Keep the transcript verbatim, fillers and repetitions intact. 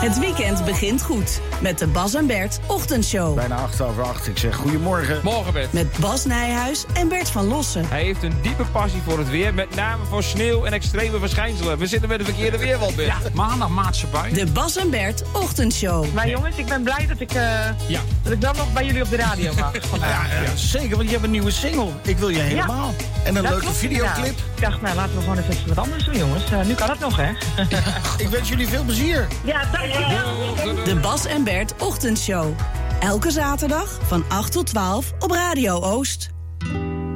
Het weekend begint goed met de Bas en Bert Ochtendshow. Bijna acht over acht. Ik zeg goedemorgen. Morgen, Bert. Met Bas Nijhuis en Bert van Lossen. Hij heeft een diepe passie voor het weer, met name voor sneeuw en extreme verschijnselen. We zitten met de verkeerde weerwald, Bert. Ja, maandag maatse bui. De Bas en Bert Ochtendshow. Maar jongens, ik ben blij dat ik, uh, ja. dat ik dan nog bij jullie op de radio mag. Ja, ja, zeker, want je hebt een nieuwe single. Ik wil je helemaal. Ja. En een dat leuke klopt, videoclip. Nou. Ik dacht, nou laten we gewoon even wat anders doen, jongens. Uh, nu kan het nog, hè? Ik wens jullie veel plezier. Ja, dankjewel. De Bas en Bert Ochtendshow. Elke zaterdag van acht tot twaalf op Radio Oost.